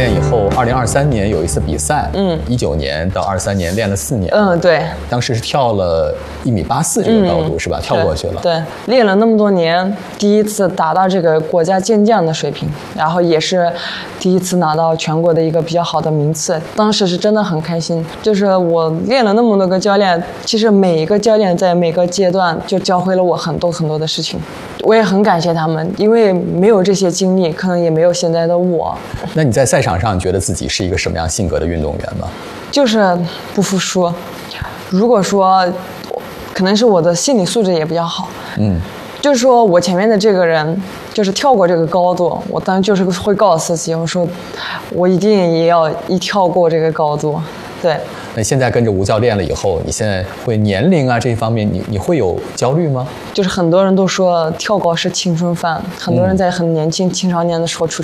练以后，2023年有一次比赛，19年到23年练了4年， 对， 当时是跳了1.84米这个高度，是吧？跳过去了。 对，练了那么多年，第一次达到这个国家健将的水平，然后也是第一次拿到全国的一个比较好的名次，当时是真的很开心。就是我练了那么多个教练，其实每一个教练在每个阶段就教会了我很多很多的事情，我也很感谢他们，因为没有这些经历，可能也没有现在的我。 那你在赛场上觉得自己是一个什么样性格的运动员吗？ 就是不服输。如果说，可能是我的心理素质也比较好，就是说我前面的这个人就是跳过这个高度，我当然就是会告诉自己，我说我一定也要跳过这个高度。对。 那现在跟着吴教练了以后，你现在会年龄啊这一方面，你会有焦虑吗？ 就是很多人都说跳高是青春饭，很多人在很年轻青少年的时候出